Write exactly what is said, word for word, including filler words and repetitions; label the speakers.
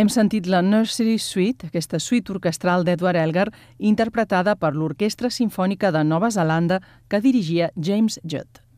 Speaker 1: Hem sentit la Nursery Suite, aquesta suite orquestral d'Edward Elgar, interpretada per l'Orquestra Simfònica de Nova Zelanda que dirigia James Judd.